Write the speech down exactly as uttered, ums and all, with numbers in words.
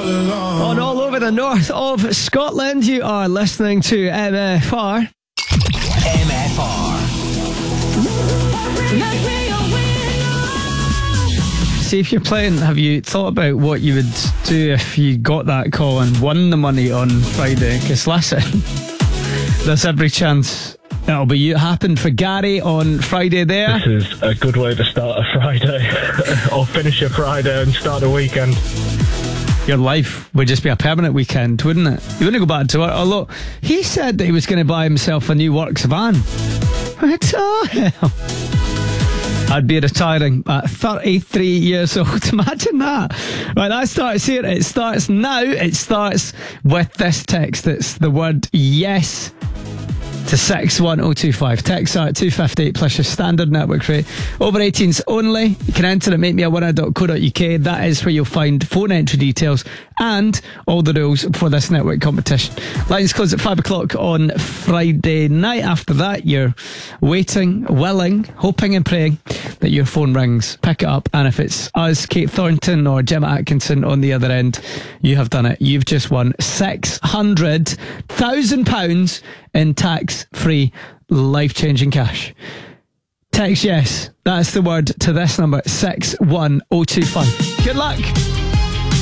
On all over the north of Scotland, you are listening to M F R. M F R. See, if you're playing, have you thought about what you would do if you got that call and won the money on Friday? Because listen, there's every chance it'll be you. It happened for Gary on Friday there. This is a good way to start a Friday or finish a Friday and start a weekend. Your life would just be a permanent weekend, wouldn't it? You wouldn't go back to work. Although he said that he was going to buy himself a new works van. What the hell? I'd be retiring at thirty-three years old. Imagine that. Right, that starts here. It starts now. It starts with this text. It's the word yes to six one oh two five. Text out two fifty plus your standard network rate. Over eighteens only. You can enter at make me a winner dot co dot uk. That is where you'll find phone entry details and all the rules for this network competition. Lines close at five o'clock on Friday night. After that, you're waiting, willing, hoping and praying that your phone rings. Pick it up, and if it's us, Kate Thornton or Gemma Atkinson on the other end, you have done it. You've just won six hundred thousand pounds in tax-free, life-changing cash. Text yes, that's the word, to this number, six one oh two five. Good luck.